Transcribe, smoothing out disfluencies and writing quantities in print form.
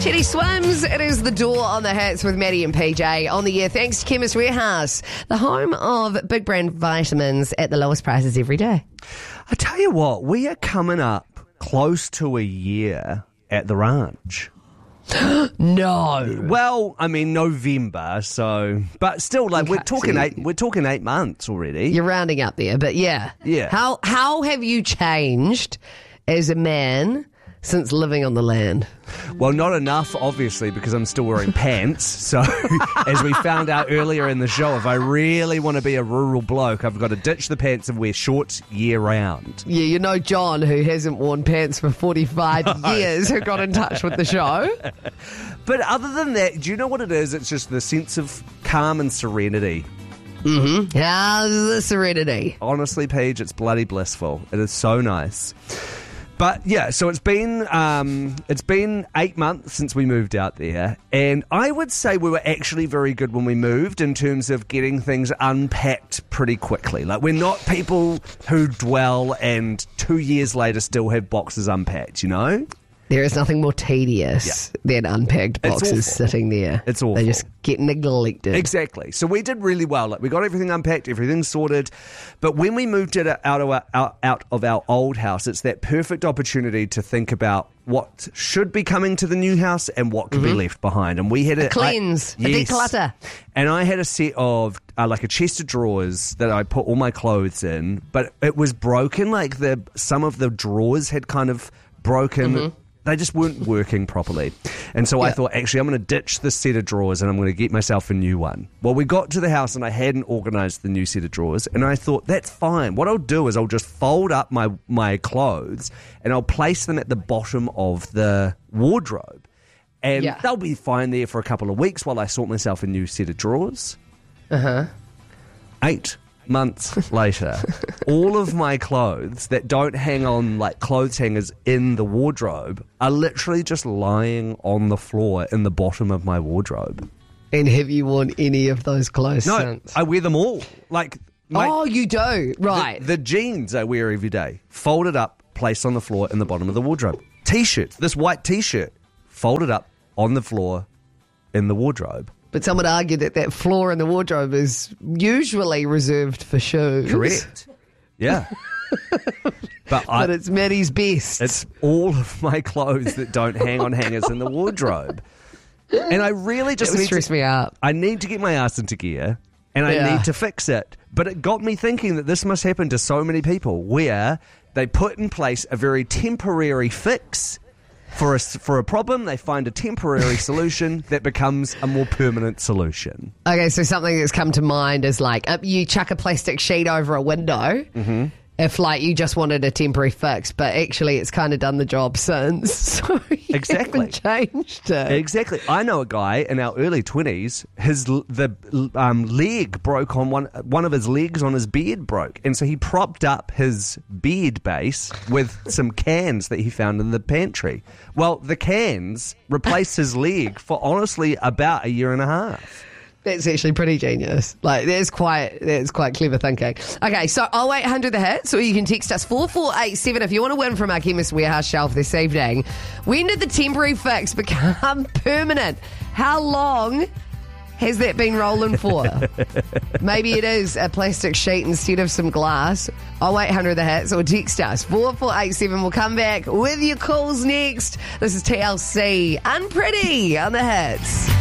Teddy Swims, it is The Door on the Hits with Maddie and PJ on the air. Thanks to Chemist Warehouse, the home of big brand vitamins at the lowest prices every day. I tell you what, we are coming up close to a year at the ranch. No. Well, I mean November, so but still, like we're talking 8 months already. You're rounding up there, but yeah. Yeah. How have you changed as a man since living on the land? Well, not enough, obviously, because I'm still wearing pants. So, as we found out earlier in the show, if I really want to be a rural bloke, I've got to ditch the pants and wear shorts year round. Yeah, you know John, who hasn't worn pants for 45 years, who got in touch with the show. But other than that, do you know what it is? It's just the sense of calm and serenity. Mm-hmm. How's the serenity? Honestly, Paige, it's bloody blissful. It is so nice. But yeah, so it's been 8 months since we moved out there, and I would say we were actually very good when we moved in terms of getting things unpacked pretty quickly. Like, we're not people who dwell and 2 years later still have boxes unpacked, you know? There is nothing more tedious than unpacked boxes sitting there. It's awful. They just get neglected. Exactly. So we did really well. Like, we got everything unpacked, everything sorted. But when we moved it out of our old house, it's that perfect opportunity to think about what should be coming to the new house and what could be left behind. And we had a cleanse, a declutter. And I had a set of like a chest of drawers that I put all my clothes in, but it was broken. Like, some of the drawers had kind of broken. They just weren't working properly. And so I thought, actually, I'm going to ditch this set of drawers and I'm going to get myself a new one. Well, we got to the house and I hadn't organised the new set of drawers. And I thought, that's fine. What I'll do is I'll just fold up my clothes and I'll place them at the bottom of the wardrobe. And they'll be fine there for a couple of weeks while I sort myself a new set of drawers. 8 months later, all of my clothes that don't hang on like clothes hangers in the wardrobe are literally just lying on the floor in the bottom of my wardrobe. And have you worn any of those clothes No, since? I wear them all. Like, you do? Right. The jeans I wear every day, folded up, placed on the floor in the bottom of the wardrobe. T-shirts, this white T-shirt, folded up on the floor in the wardrobe. But some would argue that floor in the wardrobe is usually reserved for shoes. Correct. Yeah. But it's Maddie's best. It's all of my clothes that don't hang on hangers in the wardrobe. And I really just stress me out. I need to get my ass into gear and I need to fix it. But it got me thinking that this must happen to so many people where they put in place a very temporary fix for a problem. They find a temporary solution that becomes a more permanent solution. Okay, so something that's come to mind is like you chuck a plastic sheet over a window if like you just wanted a temporary fix, but actually it's kind of done the job since. So you haven't changed it. Exactly. I know a guy in our early 20s, the leg broke on one of his legs on his bed broke, and so he propped up his bed base with some cans that he found in the pantry. Well, the cans replaced his leg for honestly about a year and a half. That's actually pretty genius. Like, that's quite clever thinking. Okay, so 0800 the hits, or you can text us 4487 if you want to win from our Chemist Warehouse shelf this evening. When did the temporary fix become permanent? How long has that been rolling for? Maybe it is a plastic sheet instead of some glass. 0800 the hits, or text us 4487. We'll come back with your calls next. This is TLC, Unpretty on the Hits.